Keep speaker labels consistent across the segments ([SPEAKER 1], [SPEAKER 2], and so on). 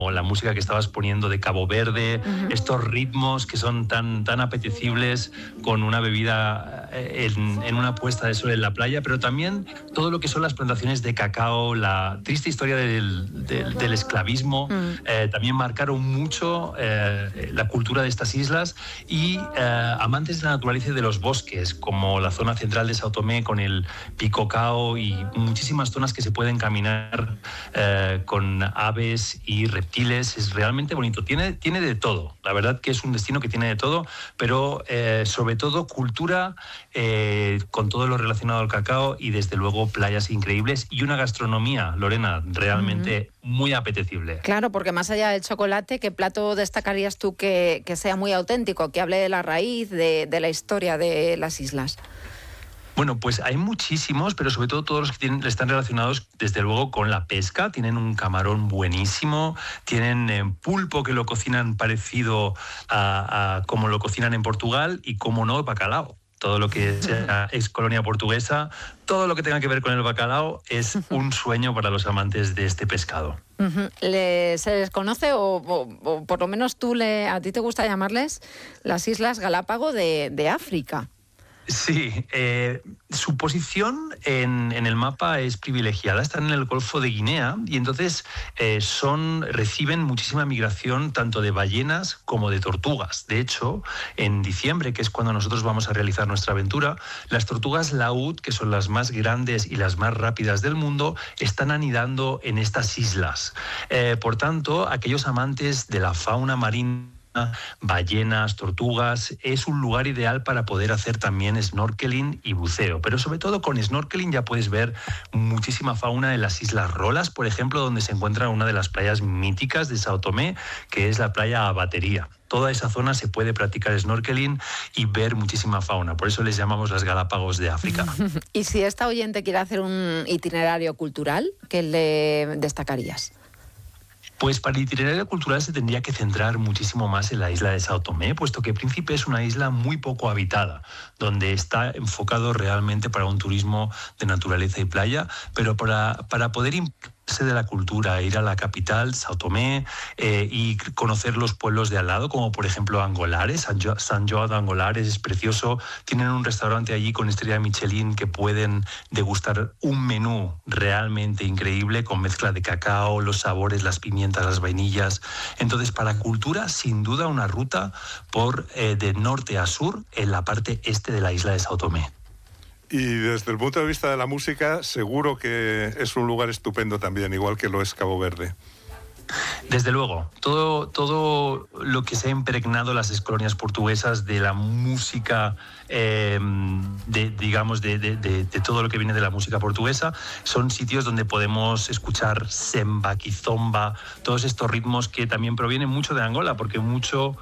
[SPEAKER 1] o la música que estabas poniendo de Cabo Verde, estos ritmos que son tan apetecibles con una bebida en una puesta de sol en la playa, pero también todo lo que son las plantaciones de cacao, la triste historia del esclavismo, también marcaron mucho la cultura de estas islas y amantes de la naturaleza y de los bosques, como la zona central de Sao Tomé con el Pico Cao y muchísimas zonas que se pueden caminar con aves y reptiles. Es realmente bonito, tiene de todo, la verdad que es un destino que tiene de todo, pero sobre todo cultura con todo lo relacionado al cacao y desde luego playas increíbles y una gastronomía, Lorena, realmente muy apetecible.
[SPEAKER 2] Claro, porque más allá del chocolate, ¿qué plato destacarías tú que sea muy auténtico, que hable de la raíz, de la historia de las islas?
[SPEAKER 1] Bueno, pues hay muchísimos, pero sobre todo todos los que están relacionados, desde luego, con la pesca. Tienen un camarón buenísimo, tienen pulpo que lo cocinan parecido a como lo cocinan en Portugal y, como no, bacalao. Todo lo que sea ex colonia portuguesa, todo lo que tenga que ver con el bacalao es un sueño para los amantes de este pescado.
[SPEAKER 2] ¿Se les conoce o por lo menos a ti te gusta llamarles las Islas Galápagos de África?
[SPEAKER 1] Sí, su posición en el mapa es privilegiada. Están en el Golfo de Guinea y entonces reciben muchísima migración tanto de ballenas como de tortugas. De hecho, en diciembre, que es cuando nosotros vamos a realizar nuestra aventura, las tortugas laúd, que son las más grandes y las más rápidas del mundo, están anidando en estas islas. Por tanto, aquellos amantes de la fauna marina, ballenas, tortugas, es un lugar ideal para poder hacer también snorkeling y buceo, pero sobre todo con snorkeling ya puedes ver muchísima fauna en las Islas Rolas, por ejemplo, donde se encuentra una de las playas míticas de Sao Tomé, que es la playa A Batería. Toda esa zona se puede practicar snorkeling y ver muchísima fauna, por eso les llamamos las Galápagos de África.
[SPEAKER 2] Y si esta oyente quiere hacer un itinerario cultural, ¿qué le destacarías?
[SPEAKER 1] Pues para el itinerario cultural se tendría que centrar muchísimo más en la isla de Sao Tomé, puesto que Príncipe es una isla muy poco habitada, donde está enfocado realmente para un turismo de naturaleza y playa, pero para poder de la cultura, ir a la capital, Sao Tomé, y conocer los pueblos de al lado, como por ejemplo Angolares. San João de Angolares es precioso. Tienen un restaurante allí con estrella Michelin que pueden degustar un menú realmente increíble con mezcla de cacao, los sabores, las pimientas, las vainillas. Entonces, para cultura, sin duda una ruta de norte a sur en la parte este de la isla de Sao Tomé.
[SPEAKER 3] Y desde el punto de vista de la música, seguro que es un lugar estupendo también, igual que lo es Cabo Verde.
[SPEAKER 1] Desde luego, todo lo que se ha impregnado las excolonias portuguesas de la música, de todo lo que viene de la música portuguesa, son sitios donde podemos escuchar semba, kizomba, todos estos ritmos que también provienen mucho de Angola, porque muchas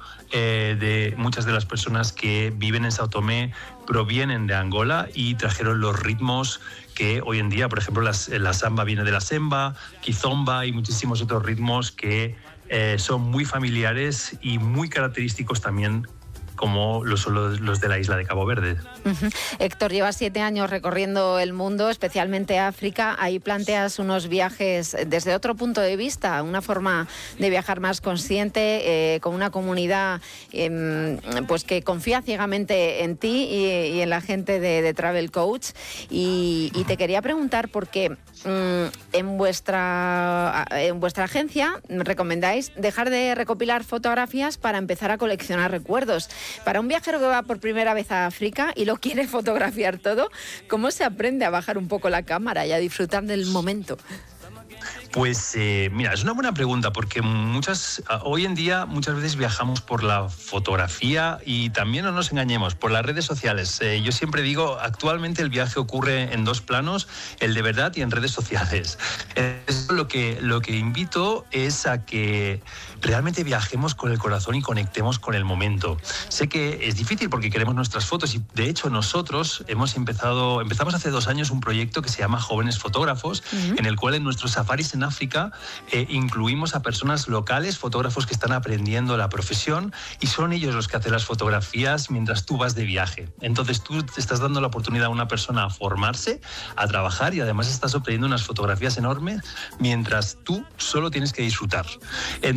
[SPEAKER 1] de las personas que viven en Sao Tomé provienen de Angola y trajeron los ritmos que hoy en día, por ejemplo, la samba viene de la semba, kizomba y muchísimos otros ritmos que son muy familiares y muy característicos también, como son los de la isla de Cabo Verde.
[SPEAKER 2] Héctor, llevas 7 años recorriendo el mundo, especialmente África. Ahí planteas unos viajes desde otro punto de vista, una forma de viajar más consciente, con una comunidad pues que confía ciegamente en ti y en la gente de Travel Coach. Y te quería preguntar por qué en vuestra agencia recomendáis dejar de recopilar fotografías para empezar a coleccionar recuerdos. Para un viajero que va por primera vez a África y lo quiere fotografiar todo, ¿cómo se aprende a bajar un poco la cámara y a disfrutar del momento?
[SPEAKER 1] Pues mira, es una buena pregunta porque hoy en día muchas veces viajamos por la fotografía y también, no nos engañemos, por las redes sociales. Yo siempre digo, actualmente el viaje ocurre en 2 planos, el de verdad y en redes sociales. Lo que invito es a que realmente viajemos con el corazón y conectemos con el momento. Sé que es difícil porque queremos nuestras fotos y de hecho nosotros empezamos hace 2 años un proyecto que se llama Jóvenes Fotógrafos, en el cual en nuestros safaris en África incluimos a personas locales, fotógrafos que están aprendiendo la profesión y son ellos los que hacen las fotografías mientras tú vas de viaje. Entonces tú te estás dando la oportunidad a una persona a formarse, a trabajar y además estás obteniendo unas fotografías enormes mientras tú solo tienes que disfrutar.